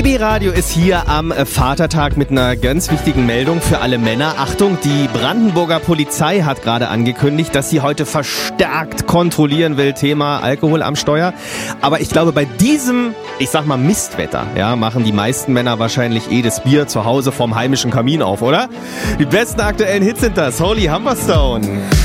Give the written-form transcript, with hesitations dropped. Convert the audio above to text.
BB Radio ist hier am Vatertag mit einer ganz wichtigen Meldung für alle Männer. Achtung, die Brandenburger Polizei hat gerade angekündigt, dass sie heute verstärkt kontrollieren will, Thema Alkohol am Steuer. Aber ich glaube, bei diesem, ich sag mal Mistwetter, ja, machen die meisten Männer wahrscheinlich das Bier zu Hause vorm heimischen Kamin auf, oder? Die besten aktuellen Hits sind das. Holy Humberstone.